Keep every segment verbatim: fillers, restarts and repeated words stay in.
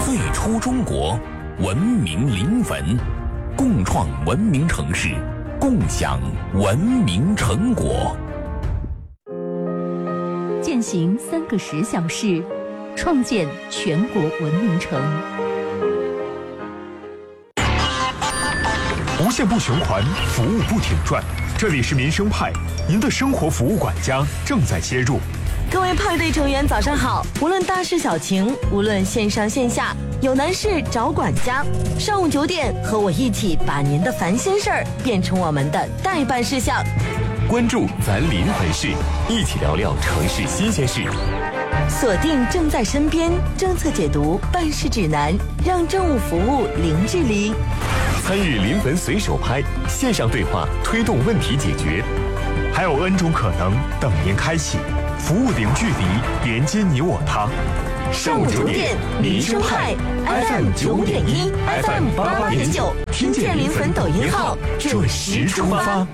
最初中国，文明临汾，共创文明城市，共享文明成果。 践行三个十小时，创建全国文明城。 无限不循环，服务不停转。这里是民生派，您的生活服务管家正在切入。 各位派对成员早上好，无论大事小情，无论线上线下，有难事找管家。上午九点，和我一起把您的烦心事儿变成我们的待办事项。 关注咱临汾市，一起聊聊城市新鲜事。 锁定正在身边政策解读办事指南，让政务服务零距离。 参与临汾随手拍线上对话，推动问题解决。 还有 N 种可能等您开启，服务零距离，连接你我他。 上午九点，民生派 F M 九点一 ，F M 八八点九，听见临汾抖音号准时出发。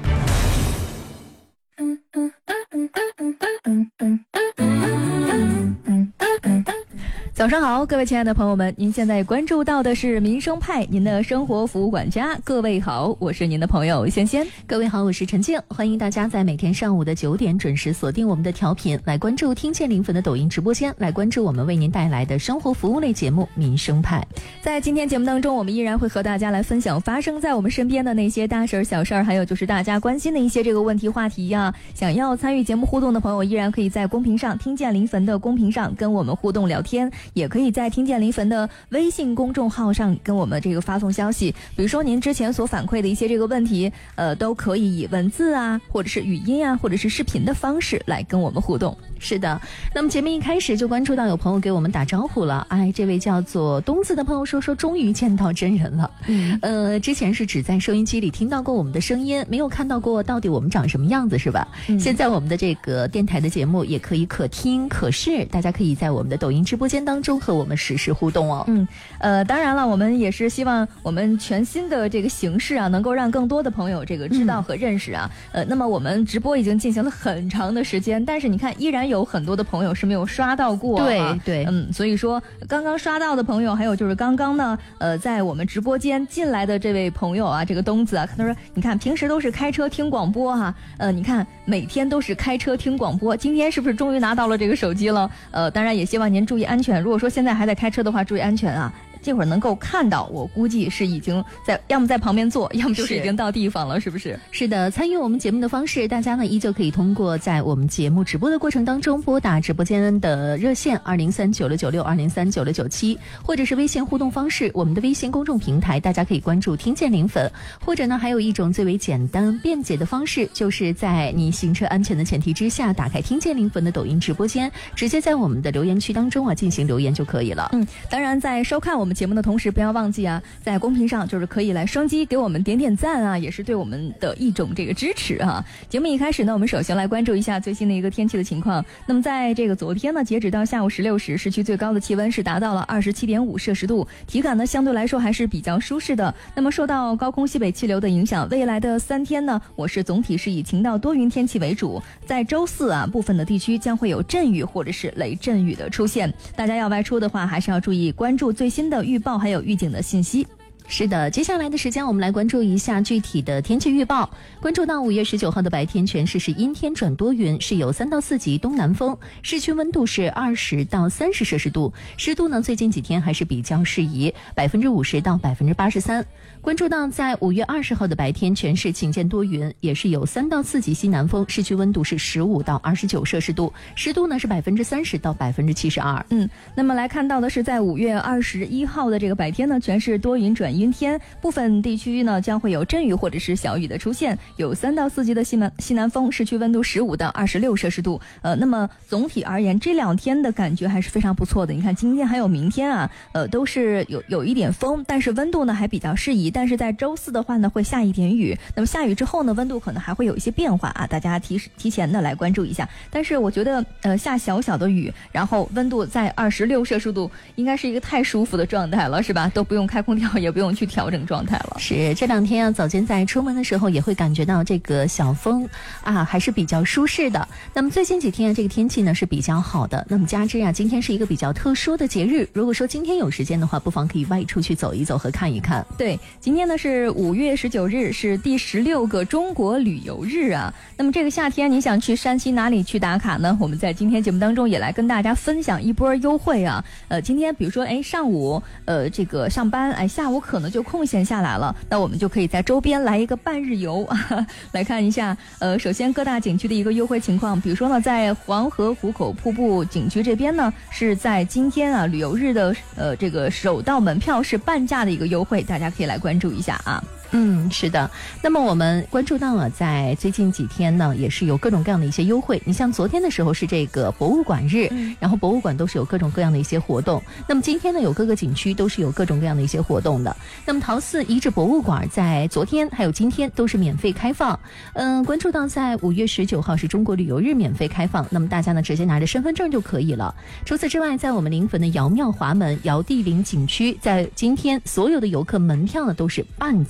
早上好，各位亲爱的朋友们，您现在关注到的是民生派，您的生活服务管家。各位好，我是您的朋友仙仙。 各位好，我是陈静。欢迎大家在每天上午的九点准时锁定我们的调频，来关注听见临汾的抖音直播间，来关注我们为您带来的生活服务类节目民生派。 在今天节目当中，我们依然会和大家来分享发生在我们身边的那些大事小事儿，还有就是大家关心的一些这个问题话题呀、啊。想要参与节目互动的朋友，依然可以在公屏上听见临汾的公屏上跟我们互动聊天，也可以在听见临汾的微信公众号上跟我们这个发送消息。比如说您之前所反馈的一些这个问题，呃，都可以以文字啊，或者是语音啊，或者是视频的方式来跟我们互动。 是的，那么节目一开始就关注到有朋友给我们打招呼了，哎，这位叫做东子的朋友说说终于见到真人了。嗯，呃，之前是只在收音机里听到过我们的声音，没有看到过到底我们长什么样子，是吧？嗯、现在我们的这个电台的节目也可以可听可视，大家可以在我们的抖音直播间当中和我们实时互动哦。 嗯，呃，当然了，我们也是希望我们全新的这个形式啊，能够让更多的朋友这个知道和认识啊。嗯、呃，那么我们直播已经进行了很长的时间，但是你看，依然有很多的朋友是没有刷到过、啊。 对对， 嗯，所以说刚刚刷到的朋友，还有就是刚刚呢，呃，在我们直播间进来的这位朋友啊，这个东子啊，他说，你看平时都是开车听广播哈、啊，呃，你看每天都是开车听广播，今天是不是终于拿到了这个手机了？呃，当然也希望您注意安全。如果说现在还在开车的话，注意安全啊。这会儿能够看到，我估计是已经在，要么在旁边坐，要么就是已经到地方了，是不是？ 是的，参与我们节目的方式，大家呢依旧可以通过在我们节目直播的过程当中拨打直播间的热线二零三九六九六二零三九六九七，或者是微信互动方式，我们的微信公众平台，大家可以关注听见临汾，或者呢还有一种最为简单便捷的方式，就是在你行车安全的前提之下，打开听见临汾的抖音直播间，直接在我们的留言区当中啊进行留言就可以了。 嗯，当然在收看我们节目的同时，不要忘记啊，在公屏上就是可以来双击给我们点点赞啊，也是对我们的一种这个支持啊。节目一开始呢，我们首先来关注一下最新的一个天气的情况。那么在这个昨天呢，截止到下午十六时，市区最高的气温是达到了二十七点五摄氏度，体感呢相对来说还是比较舒适的。那么受到高空西北气流的影响，未来的三天呢，我市总体是以晴到多云天气为主。在周四啊，部分的地区将会有阵雨或者是雷阵雨的出现，大家要外出的话，还是要注意关注最新的预报还有预警的信息。 是的，接下来的时间我们来关注一下具体的天气预报。关注到五月十九号的白天，全市是阴天转多云，是有三到四级东南风，市区温度是二十到三十摄氏度，湿度呢最近几天还是比较适宜，百分之五十到百分之八十三。关注到在五月二十号的白天，全市晴间多云，也是有三到四级西南风，市区温度是十五到二十九摄氏度，湿度呢是百分之三十到百分之七十二。 嗯，那么来看到的是在五月二十一号的这个白天呢，全市多云转阴天，部分地区呢将会有阵雨或者是小雨的出现，有三到四级的西南西南风，市区温度十五到二十六摄氏度。呃，那么总体而言，这两天的感觉还是非常不错的。你看今天还有明天啊，呃，都是有有一点风，但是温度呢还比较适宜。但是在周四的话呢，会下一点雨。那么下雨之后呢，温度可能还会有一些变化啊，大家提提前的来关注一下。但是我觉得，呃，下小小的雨，然后温度在二十六摄氏度，应该是一个太舒服的状态了，是吧？都不用开空调，也不用用去调整状态了。 是这两天啊，早间在出门的时候也会感觉到这个小风啊，还是比较舒适的。那么最近几天啊，这个天气呢是比较好的。那么加之啊，今天是一个比较特殊的节日，如果说今天有时间的话，不妨可以外出去走一走和看一看。 对，今天呢是五月十九日，是第十六个中国旅游日啊。那么这个夏天你想去山西哪里去打卡呢？我们在今天节目当中也来跟大家分享一波优惠啊。呃，今天比如说哎上午呃这个上班，哎下午可能就空闲下来了，那我们就可以在周边来一个半日游来看一下。呃，首先各大景区的一个优惠情况，比如说呢，在黄河湖口瀑布景区这边呢，是在今天啊旅游日的呃这个首到门票是半价的一个优惠，大家可以来关注一下啊。 嗯，是的。那么我们关注到了，在最近几天呢，也是有各种各样的一些优惠。你像昨天的时候是这个博物馆日，嗯、然后博物馆都是有各种各样的一些活动。那么今天呢，有各个景区都是有各种各样的一些活动的。那么陶寺遗址博物馆在昨天还有今天都是免费开放。嗯，关注到在五月十九号是中国旅游日免费开放，那么大家呢直接拿着身份证就可以了。除此之外，在我们临汾的瑶庙华门、瑶地陵景区，在今天所有的游客门票呢都是半